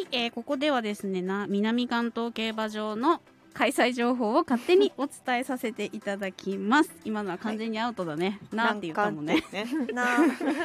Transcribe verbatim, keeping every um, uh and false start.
、えー、ここではですねな南関東競馬場の開催情報を勝手にお伝えさせていただきます。今のは完全にアウトだね、はい、なーって言ったもんね。 な